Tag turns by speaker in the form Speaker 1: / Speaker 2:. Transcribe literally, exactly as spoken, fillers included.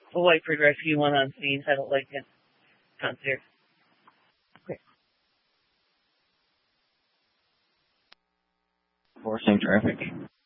Speaker 1: a Whiteford Rescue one on scene. I don't like it. Concert.
Speaker 2: Okay. Forcing traffic.